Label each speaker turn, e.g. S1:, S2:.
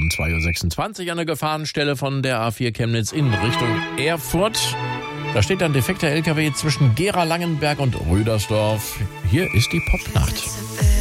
S1: um 2.26 Uhr an der Gefahrenstelle von der A4 Chemnitz in Richtung Erfurt. Da steht ein defekter LKW zwischen Gera-Langenberg und Rüdersdorf. Hier ist die Popnacht.